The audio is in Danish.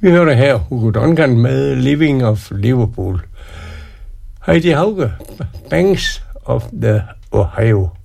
Vi hører her Hugo Duncan med Living of Liverpool. Heidi Hauge, Banks of the Ohio.